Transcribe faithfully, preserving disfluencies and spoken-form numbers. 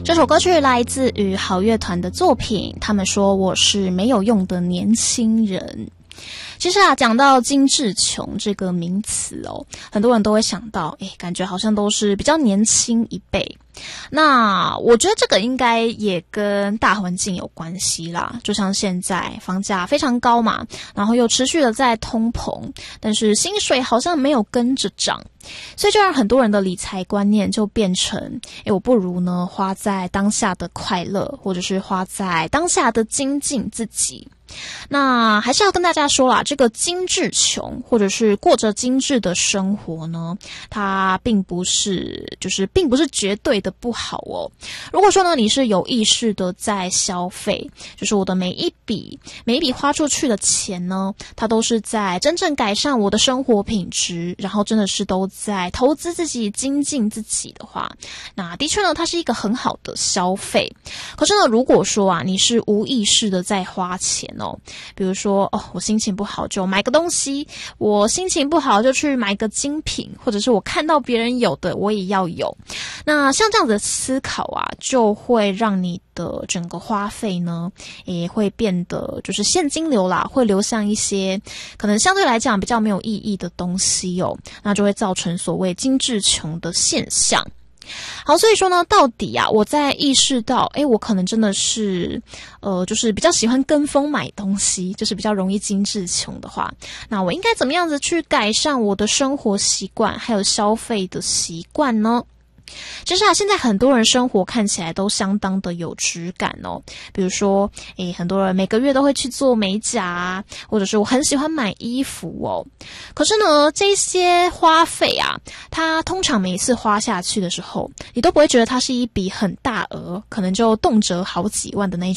这首歌曲来自于好乐团的作品，他们说我是没有用的年轻人。其实啊，讲到精致穷这个名词哦，很多人都会想到，诶，感觉好像都是比较年轻一辈。那我觉得这个应该也跟大环境有关系啦，就像现在房价非常高嘛，然后又持续的在通膨，但是薪水好像没有跟着涨，所以就让很多人的理财观念就变成，诶，我不如呢花在当下的快乐，或者是花在当下的精进自己。那还是要跟大家说啦，这个精致穷或者是过着精致的生活呢，它并不是就是并不是绝对的不好哦。如果说呢你是有意识的在消费，就是我的每一笔每一笔花出去的钱呢，它都是在真正改善我的生活品质，然后真的是都在投资自己精进自己的话，那的确呢它是一个很好的消费。可是呢如果说啊你是无意识的在花钱哦，比如说哦，我心情不好就买个东西，我心情不好就去买个精品，或者是我看到别人有的我也要有。那像这样的思考啊，就会让你的整个花费呢，也会变得就是现金流啦，会流向一些可能相对来讲比较没有意义的东西哦，那就会造成所谓精致穷的现象。好，所以说呢，到底啊，我在意识到，诶，我可能真的是，呃，就是比较喜欢跟风买东西，就是比较容易精致穷的话，那我应该怎么样子去改善我的生活习惯，还有消费的习惯呢？其实啊，现在很多人生活看起来都相当的有质感哦。比如说，诶，很多人每个月都会去做美甲啊，或者是我很喜欢买衣服哦。可是呢，这些花费啊，它通常每一次花下去的时候，你都不会觉得它是一笔很大额，可能就动辄好几万的那